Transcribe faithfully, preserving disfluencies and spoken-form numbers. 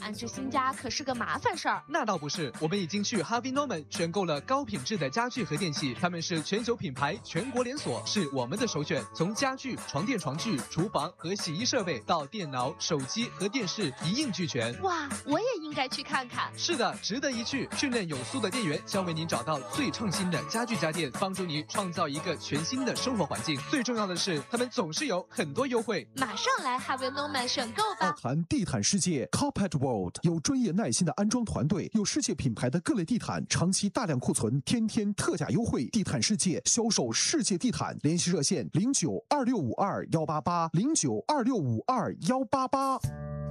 安置新家可是个麻烦事儿。 那倒不是，我们已经去 Harvey Norman 选购了高品质的家具和电器，他们是全球品牌，全国连锁，是我们的首选。从家具、床垫、床具、厨房和洗衣设备到电脑、手机和电视一应俱全。 哇，我也应该去看看。 是的，值得一去。训练有素的店员将为您找到最创新的家具家电，帮助你创造一个全新的生活环境。最重要的是，他们总是有很多优惠。 马上来 Harvey Norman 选购吧。 奥谈地毯世界 Carpet World 有专业耐心的安装团队，有世界品牌的各类地毯，长期大量库存，天天特价优惠。地毯世界销售世界地毯，联系热线零九二六五二幺八八零九二六五二幺八八。